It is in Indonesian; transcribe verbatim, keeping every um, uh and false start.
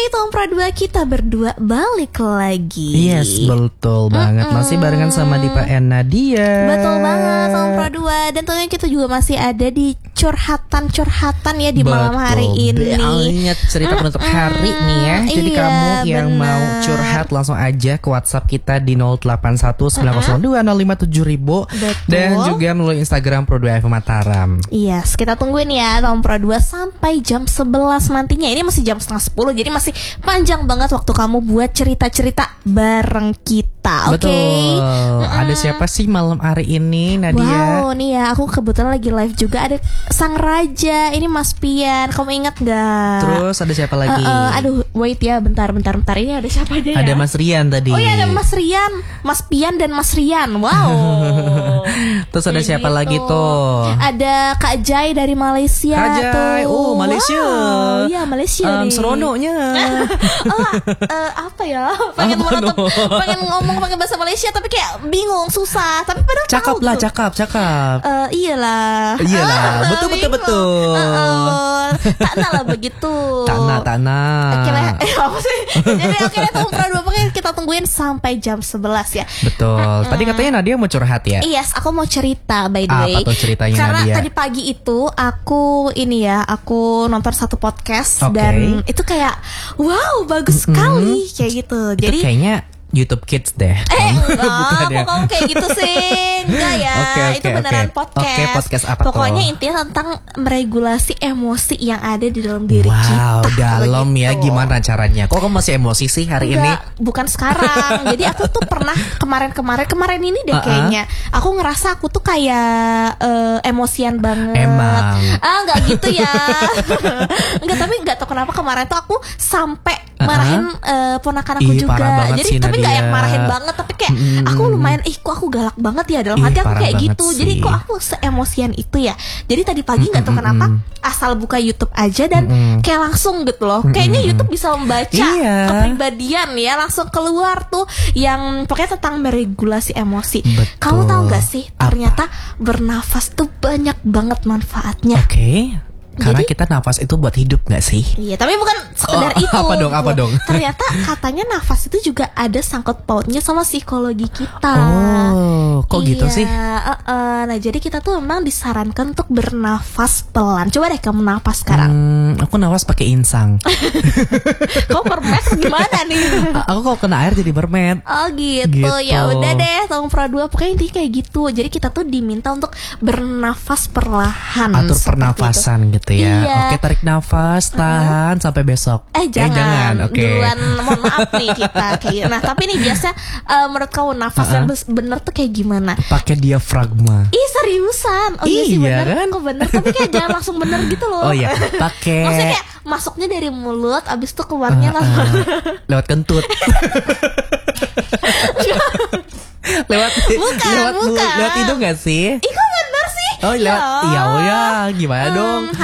Tom Pradua, kita berdua balik lagi. Yes, betul banget. Mm-mm. Masih barengan sama Dipa and Nadia. Betul banget Tom Pradua. Dan tentunya kita juga masih ada di curhatan-curhatan ya di betul. malam hari ini. Banyak cerita penutup hari nih ya. Jadi iya, kamu yang bener. mau curhat langsung aja ke WhatsApp kita di nol delapan satu sembilan nol dua nol lima tujuh ribu. Betul. Dan juga melalui Instagram Pradua F M Mataram. Yes, kita tungguin ya Tom Pradua sampai jam sebelas nantinya. Ini masih jam setengah sepuluh, jadi masih panjang banget waktu kamu buat cerita-cerita bareng kita. Oke. Okay? Betul. Ada siapa sih malam hari ini, Nadia? Wow, nih ya, aku kebetulan lagi live juga. Ada sang raja, ini Mas Pian. Kamu ingat gak? Terus ada siapa lagi? Uh, uh, aduh, wait ya, bentar, bentar, bentar. Ini ada siapa aja ya? Ada Mas Rian tadi. Oh iya, ada Mas Rian, Mas Pian dan Mas Rian. Wow. Terus ada Jadi siapa itu. lagi tuh? Ada Kak Jai dari Malaysia. Kak Jai, tuh. oh Malaysia. Wow, iya Malaysia um, nih. Seronoknya. oh, uh, apa ya? Pengen Apa menetap, no? pengen ngomong pakai bahasa Malaysia tapi kayak bingung, susah. Tapi padahal Cakap tahu lah, gitu. cakap, cakap. Uh, iyalah. Iyalah, Ah, betul betul bingung. betul. Uh, uh, tak nak lah begitu. Tak nak, tak nak. Oke lah, eh apa sih? Jadi oke deh Tom Pradua, pokoknya kita tungguin sampai jam sebelas ya. Betul. Mm-mm. Tadi katanya Nadia mau curhat ya? Yes, aku mau cerita by the way. Apa tuh ceritanya, Karena Nadia? tadi pagi itu aku ini ya, aku nonton satu podcast. Oke. Dan itu kayak wow, bagus Mm-mm. sekali kayak gitu. Itu Jadi kayaknya YouTube Kids deh. Eh enggak, Bukan kok ya? kamu kayak gitu sih? Enggak ya, Oke, oke, itu beneran oke. podcast. Oke, podcast apa Pokoknya tuh? intinya tentang meregulasi emosi yang ada di dalam diri wow, kita. Wow, dalam ya, begitu. Gimana caranya? Kok kamu masih emosi sih hari Enggak, ini? bukan sekarang. Jadi aku tuh pernah kemarin-kemarin Kemarin ini deh Uh-uh. kayaknya aku ngerasa aku tuh kayak uh, emosian banget. Emang. Ah enggak gitu ya. Enggak, tapi enggak tahu kenapa kemarin tuh aku sampai Uh-uh. marahin uh, ponakan aku Ih, juga. parah banget Jadi sih, tapi enggak Nadia. yang marahin banget, tapi kayak Mm-mm. aku lumayan ih kok aku galak banget ya, dalam Ih, hati aku parah kayak banget gitu. Jadi sih. kok aku seemosian itu ya. Jadi tadi pagi enggak tahu Mm-mm. kenapa asal buka YouTube aja dan Mm-mm. kayak langsung gitu loh. Kayaknya Mm-mm. YouTube bisa membaca Iya. kepribadian ya, langsung keluar tuh yang pokoknya tentang meregulasi emosi. Betul. Kamu tahu nggak sih Apa? ternyata bernafas tuh banyak banget manfaatnya. Oke. Karena Jadi- kita nafas itu buat hidup gak sih? Iya, tapi bukan sekedar Oh, itu. apa dong, apa dong? Ternyata katanya nafas itu juga ada sangkut pautnya sama psikologi kita. Oh, kok gitu sih? Iya, uh-uh. Nah jadi kita tuh memang disarankan untuk bernafas pelan. Coba deh kamu nafas sekarang. Hmm, aku nafas pakai insang. Kau mermet gimana nih? A- aku kalau kena air jadi mermaid. Oh gitu, Gitu. ya udah deh Tom Pradua, pokoknya intinya kayak gitu. Jadi kita tuh diminta untuk bernafas perlahan. Atur seperti pernafasan itu. gitu ya. Iya. Oke, tarik nafas, tahan sampai besok. Eh jangan, jangan. Oke. duluan mohon maaf nih kita kayak. Nah tapi nih biasanya uh, menurut kamu nafas yang bes- bener tuh kayak gimana? Pakai diafragma. Ih seriusan? Oh iya, sih Iya, bener, kan? kok bener. Tapi kayak jangan langsung bener gitu loh. Oh iya, pakai Maksudnya kayak masuknya dari mulut, abis itu keluarnya Uh, langsung. uh, lewat kentut. lewat Bukan, lewat mulut, bukan. lewat hidung gak sih? Ih kok bener sih? Oh lewat, iya oh ya, gimana Hmm, dong?